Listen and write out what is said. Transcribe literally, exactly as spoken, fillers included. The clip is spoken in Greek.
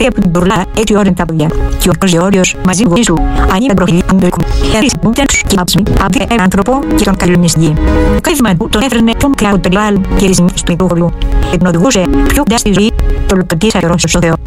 Ιδέα που την τουρλά, έτσι όρεν τα παιδιά. Και ο Κοζιόριος μαζί γονείς του, ανήμε προχειρή τον Μπέλκουμ. Έρισε που ήταν και άψιμη, απ' έναν άνθρωπο και τον καλονιστή. Το καύμα του τον έφερνε τον κλάδο περιβάλλον και ρυθμίσεις του υπόγολου. Και τον οδηγούσε πιο κοντά στη ζωή, το λεπτοτής αερός στο Θεό.